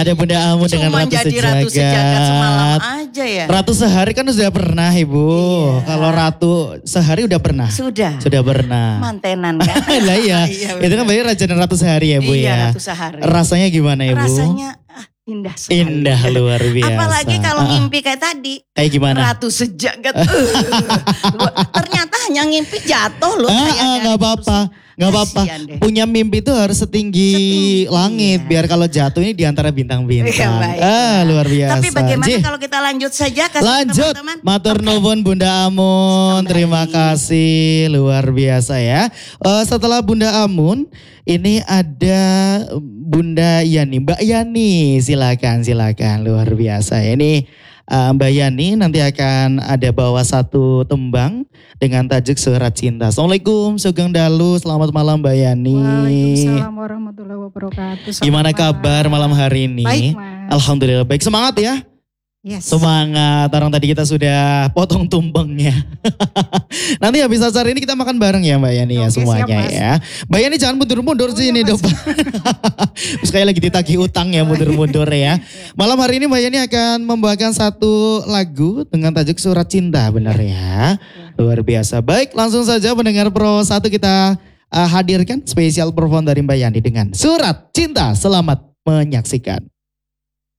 Ada Bunda Amun dengan Cuma Ratu jadi Ratu Sejagat semalam aja ya. Ratu sehari kan sudah pernah Ibu. Iya. Kalau Ratu sehari udah pernah. Sudah Pernah. mantenan kan. Lah iya. Iya, Itu kan berarti Raja dan Ratu sehari ya Bu Iya, ya. Ratu sehari. Rasanya gimana Ibu? Rasanya indah sekali. Indah luar biasa. Apalagi kalau ngimpi kayak tadi. Kayak gimana? Ratu Sejagat. Ternyata hanya ngimpi jatuh loh. Gak apa-apa. Gak apa-apa. Punya mimpi itu harus setinggi langit. Iya. Biar kalau jatuh ini di antara bintang-bintang. Iya, Luar biasa. Tapi bagaimana Ji, kalau kita lanjut saja ke lanjut. teman-teman? Matur nuwun Bunda Amun. Kembali. Terima kasih. Luar biasa ya. Setelah Bunda Amun. Ini ada Bunda Yani. Mbak Yani silakan. Luar biasa. Ini Mbak Yani nanti akan ada bawa satu tembang dengan tajuk Surat Cinta. Assalamualaikum, Sugeng Dalu, selamat malam Mbak Yani. Waalaikumsalam warahmatullahi wabarakatuh. Gimana kabar malam hari ini? Baik, Mas. Alhamdulillah baik, semangat ya. Yes. Semangat, orang tadi kita sudah potong tumpengnya. Nanti habis acara ini kita makan bareng ya Mbak Yani ya Oke, semuanya siap, Mas. ya. Mbak Yani jangan mundur-mundur sih ini depan. Sekali lagi ditagih utang ya mundur-mundur ya. Malam hari ini Mbak Yani akan membawakan satu lagu dengan tajuk Surat Cinta benar ya. Luar biasa. Baik langsung saja pendengar Pro 1 kita hadirkan spesial perform dari Mbak Yani dengan Surat Cinta. Selamat menyaksikan.